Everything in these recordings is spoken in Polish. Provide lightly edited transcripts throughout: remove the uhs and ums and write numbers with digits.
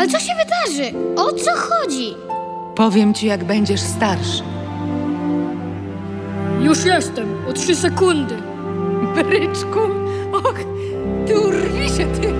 Ale co się wydarzy? O co chodzi? Powiem ci, jak będziesz starszy. Już jestem, o 3 sekundy. Bryczku, och, ty urwi się, ty.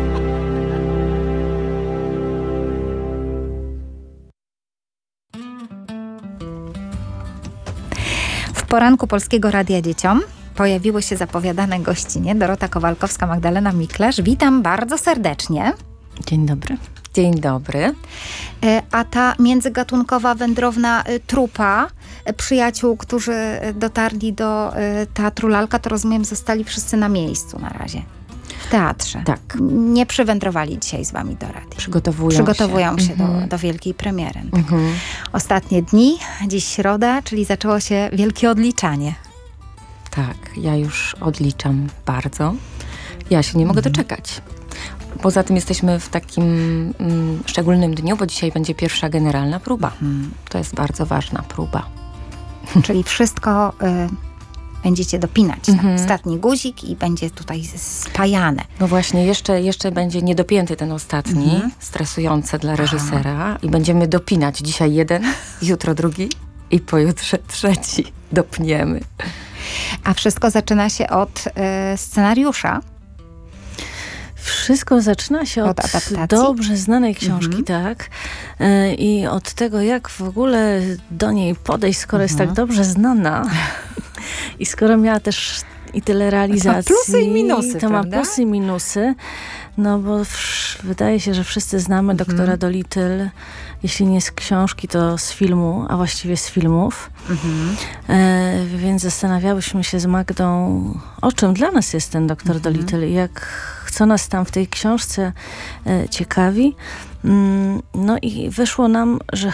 W poranku Polskiego Radia Dzieciom pojawiły się zapowiadane gościnie Dorota Kowalkowska, Magdalena Miklerz. Witam bardzo serdecznie. Dzień dobry. Dzień dobry. A ta międzygatunkowa wędrowna trupa przyjaciół, którzy dotarli do Teatru Lalka, to rozumiem, zostali wszyscy na miejscu na razie. W teatrze. Tak. Nie przywędrowali dzisiaj z wami do radia. Przygotowują się do wielkiej premiery. Tak. Ostatnie dni, dziś środa, czyli zaczęło się wielkie odliczanie. Tak, ja już odliczam bardzo. Ja się nie mogę doczekać. Poza tym jesteśmy w takim szczególnym dniu, bo dzisiaj będzie pierwsza generalna próba. To jest bardzo ważna próba. Czyli wszystko będziecie dopinać. Tak? Ostatni guzik i będzie tutaj spajane. No właśnie, jeszcze będzie niedopięty ten ostatni, stresujący dla reżysera. I będziemy dopinać. Dzisiaj jeden, jutro drugi i pojutrze trzeci. Dopniemy. A wszystko zaczyna się od scenariusza. Wszystko zaczyna się od dobrze znanej książki, tak? I od tego, jak w ogóle do niej podejść, skoro jest tak dobrze znana i skoro miała też i tyle realizacji. To ma plusy i minusy, to prawda? ma plusy i minusy. No bo wydaje się, że wszyscy znamy doktora Dolittle, jeśli nie z książki, to z filmu, a właściwie z filmów. Więc zastanawiałyśmy się z Magdą, o czym dla nas jest ten doktor Dolittle i co nas tam w tej książce ciekawi. No i wyszło nam, że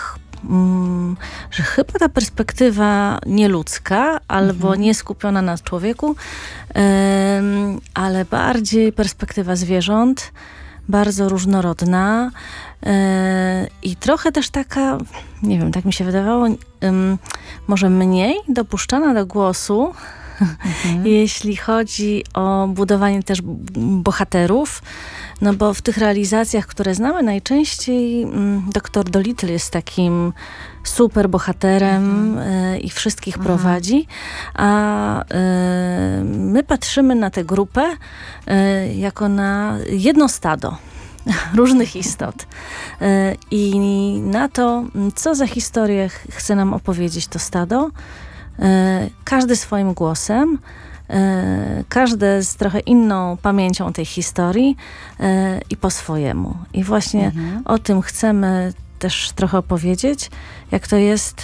chyba ta perspektywa nieludzka albo nie skupiona na człowieku, ale bardziej perspektywa zwierząt, bardzo różnorodna i trochę też taka, nie wiem, tak mi się wydawało, może mniej dopuszczana do głosu, jeśli chodzi o budowanie też bohaterów. No bo w tych realizacjach, które znamy, najczęściej doktor Dolittle jest takim super bohaterem i wszystkich prowadzi, a my patrzymy na tę grupę jako na jedno stado różnych istot i na to, co za historię chce nam opowiedzieć to stado. Każdy swoim głosem, każdy z trochę inną pamięcią tej historii i po swojemu. I właśnie o tym chcemy też trochę opowiedzieć, jak to jest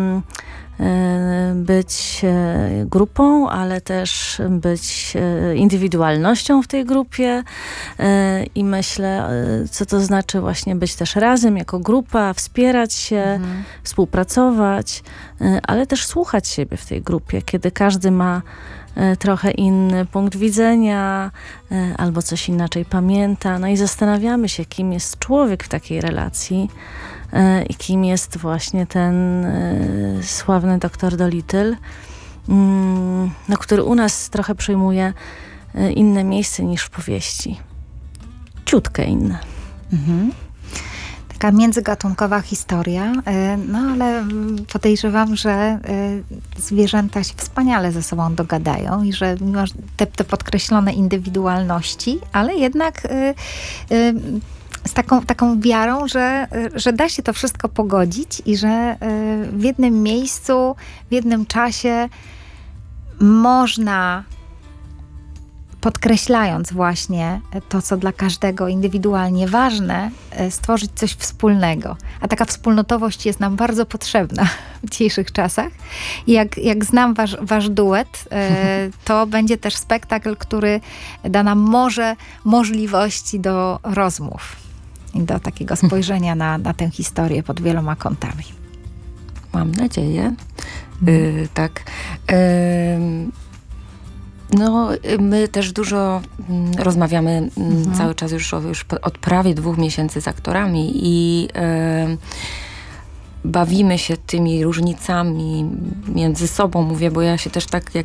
być grupą, ale też być indywidualnością w tej grupie i myślę, co to znaczy właśnie być też razem jako grupa, wspierać się, współpracować, ale też słuchać siebie w tej grupie, kiedy każdy ma trochę inny punkt widzenia albo coś inaczej pamięta. No i zastanawiamy się, kim jest człowiek w takiej relacji i kim jest właśnie ten sławny doktor Dolittle, no, który u nas trochę przyjmuje inne miejsce niż w powieści. Ciutkę inne. Taka międzygatunkowa historia, no ale podejrzewam, że zwierzęta się wspaniale ze sobą dogadają i że mimo te podkreślone indywidualności, ale jednak z taką wiarą, że da się to wszystko pogodzić i że w jednym miejscu, w jednym czasie można, podkreślając właśnie to, co dla każdego indywidualnie ważne, stworzyć coś wspólnego. A taka wspólnotowość jest nam bardzo potrzebna w dzisiejszych czasach. I jak znam wasz duet, to będzie też spektakl, który da nam może możliwości do rozmów i do takiego spojrzenia na tę historię pod wieloma kątami. Mam nadzieję. Tak. No, my też dużo rozmawiamy cały czas już od prawie 2 miesięcy z aktorami i bawimy się tymi różnicami między sobą, mówię, bo ja się też tak, jak